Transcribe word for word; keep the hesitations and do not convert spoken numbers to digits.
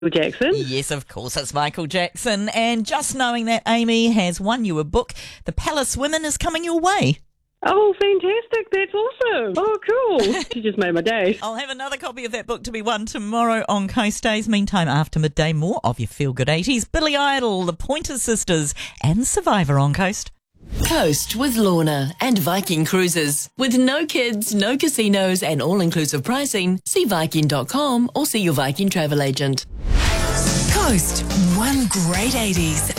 Jackson. Yes, of course, it's Michael Jackson. And just knowing that Amy has won you a book, The Palace Women is coming your way. Oh, fantastic. That's awesome. Oh, cool. She just made my day. I'll have another copy of that book to be won tomorrow on Coast Days. Meantime, after midday, more of your feel-good eighties. Billy Idol, the Pointer Sisters, and Survivor on Coast. Coast with Lorna and Viking Cruises. With no kids, no casinos and all-inclusive pricing, see Viking dot com or see your Viking travel agent. Coast, one great eighties.